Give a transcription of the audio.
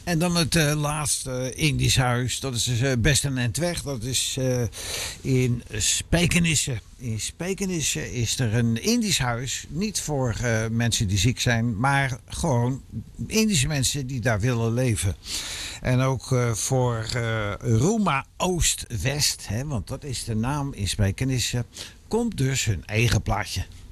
En dan het laatste Indisch huis. Dat is best een eind weg. Dat is in Spijkenisse. In Spijkenisse is er een Indisch huis. Niet voor mensen die ziek zijn. Maar gewoon Indische mensen die daar willen leven. En ook voor Roema Oost-West. Want dat is de naam in Spijkenisse. Komt dus hun eigen plaatje.